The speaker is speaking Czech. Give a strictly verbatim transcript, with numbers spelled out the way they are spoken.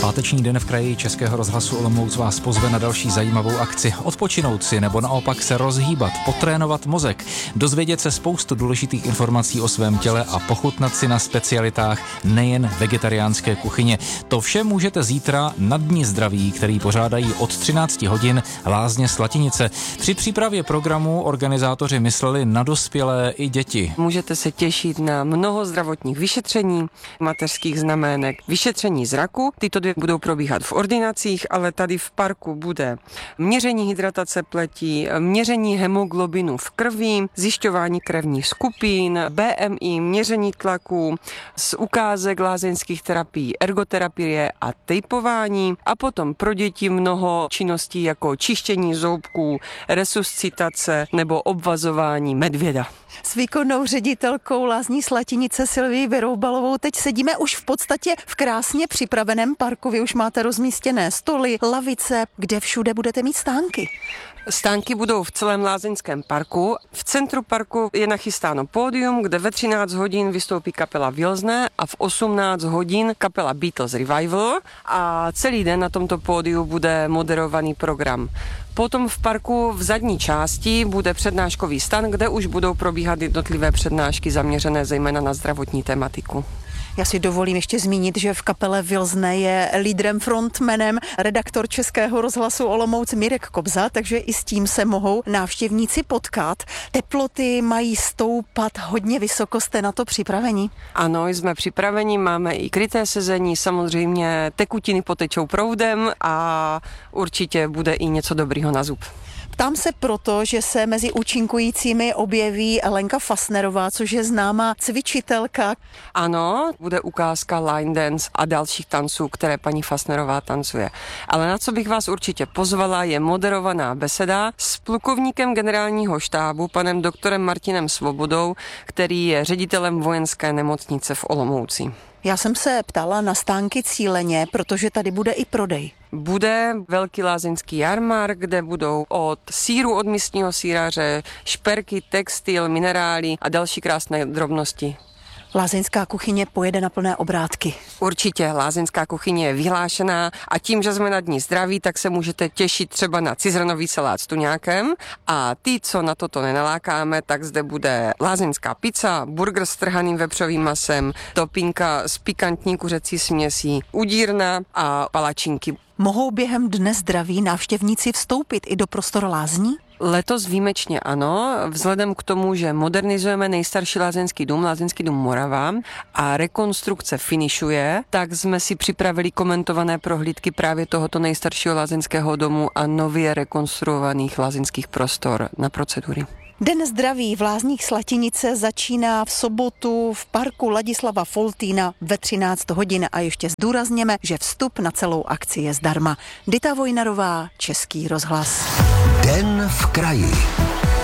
Páteční den v kraji Českého rozhlasu Olomouc vás pozve na další zajímavou akci. Odpočinout si nebo naopak se rozhýbat, potrénovat mozek, dozvědět se spoustu důležitých informací o svém těle a pochutnat si na specialitách nejen vegetariánské kuchyně. To vše můžete zítra na Dni zdraví, který pořádají od třinácti hodin Lázně Slatinice. Při přípravě programu organizátoři mysleli na dospělé i děti. Můžete se těšit na mnoho zdravotních vyšetření, mateřských znamének, vyšetření zraku. Tyto dvě budou probíhat v ordinacích, ale tady v parku bude měření hydratace pleti, měření hemoglobinu v krvi, zjišťování krevních skupin, B M I, měření tlaku, z ukázek lázeňských terapií, ergoterapie a tejpování a potom pro děti mnoho činností jako čištění zoubků, resuscitace nebo obvazování medvěda. S výkonnou ředitelkou Lázní Slatinice Silvií Vyroubalovou teď sedíme už v podstatě v krásně připraveném parku. Vy už máte rozmístěné stoly, lavice, kde všude budete mít stánky. Stánky budou v celém lázeňském parku. V centru parku je nachystáno pódium, kde ve třináct hodin vystoupí kapela Vilsne a v osmnáct hodin kapela Beatles Revival a celý den na tomto pódiu bude moderovaný program. Potom v parku v zadní části bude přednáškový stan, kde už budou probíhat jednotlivé přednášky zaměřené zejména na zdravotní tematiku. Já si dovolím ještě zmínit, že v kapele Vilsne je lídrem, frontmanem, redaktor Českého rozhlasu Olomouc Mirek Kobza, takže i s tím se mohou návštěvníci potkat. Teploty mají stoupat hodně vysoko, jste na to připraveni? Ano, jsme připraveni, máme i kryté sezení, samozřejmě tekutiny potečou proudem a určitě bude i něco dobrýho na zub. Ptám se proto, že se mezi účinkujícími objeví Lenka Fassnerová, což je známá cvičitelka. Ano, bude ukázka line dance a dalších tanců, které paní Fassnerová tancuje. Ale na co bych vás určitě pozvala, je moderovaná beseda s plukovníkem generálního štábu, panem doktorem Martinem Svobodou, který je ředitelem vojenské nemocnice v Olomouci. Já jsem se ptala na stánky cíleně, protože tady bude i prodej. Bude velký lázeňský jarmark, kde budou od sýru od místního sýraře, šperky, textil, minerály a další krásné drobnosti. Lázeňská kuchyně pojede na plné obrátky. Určitě, lázeňská kuchyně je vyhlášená a tím, že jsme na Dní zdraví, tak se můžete těšit třeba na cizrnový salát s tuňákem a ty, co na toto nenalákáme, tak zde bude lázeňská pizza, burger s trhaným vepřovým masem, topinka z pikantní kuřecí směsí, udírna a palačinky. Mohou během Dne zdraví návštěvníci vstoupit i do prostor lázní? Letos výjimečně ano, vzhledem k tomu, že modernizujeme nejstarší lázeňský dům, Lázeňský dům Morava a rekonstrukce finišuje, tak jsme si připravili komentované prohlídky právě tohoto nejstaršího lázeňského domu a nově rekonstruovaných lázeňských prostor na procedury. Den zdraví v Lázních Slatinice začíná v sobotu v parku Ladislava Foltýna ve třináct hodin a ještě zdůrazněme, že vstup na celou akci je zdarma. Dita Vojnarová, Český rozhlas. Den v kraji.